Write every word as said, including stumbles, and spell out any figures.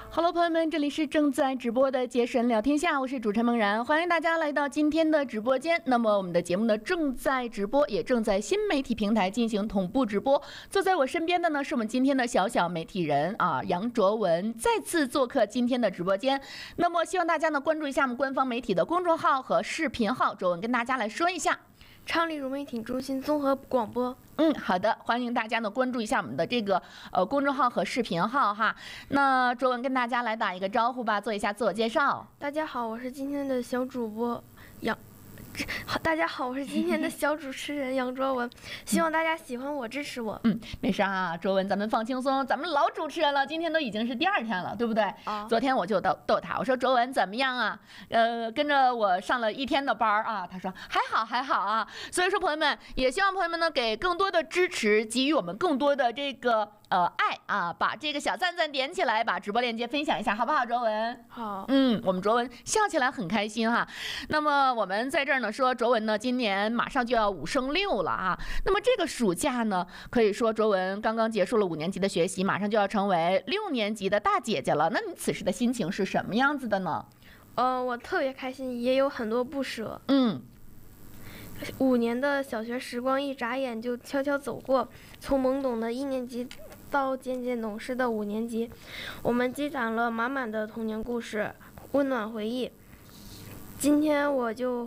Hello， 朋友们，这里是正在直播的杰神聊天下，我是主持人梦然，欢迎大家来到今天的直播间。那么我们的节目呢正在直播，也正在新媒体平台进行同步直播。坐在我身边的呢是我们今天的小小媒体人啊，杨卓文再次做客今天的直播间。那么希望大家呢关注一下我们官方媒体的公众号和视频号，卓文跟大家来说一下。 昌黎融媒体中心综合广播。 嗯，好的，欢迎大家呢关注一下我们的这个呃公众号和视频号哈。那卓文跟大家来打一个招呼吧，做一下自我介绍。 大家好，我是今天的小主播杨。大家好，我是今天的小主持人杨卓文，希望大家喜欢我，支持我。 嗯，没事啊，卓文，咱们放轻松，咱们老主持人了，今天都已经是第二天了，对不对？ 啊、 昨天我就逗逗他，我说卓文怎么样啊？呃，跟着我上了一天的班啊，他说还好还好啊。所以说，朋友们也希望朋友们呢给更多的支持，给予我们更多的这个呃爱啊，把这个小赞赞点起来，把直播链接分享一下，好不好？卓文？ 好。 嗯，我们卓文笑起来很开心哈。那么我们在这儿呢说，卓文呢今年马上就要五升六了啊。那么这个暑假呢，可以说卓文刚刚结束了五年级的学习，马上就要成为六年级的大姐姐了。那你此时的心情是什么样子的呢？ 呃，我特别开心，也有很多不舍。 嗯。 五年的小学时光一眨眼就悄悄走过，从懵懂的一年级到渐渐懂事的五年级，我们积攒了满满的童年故事，温暖回忆。今天我就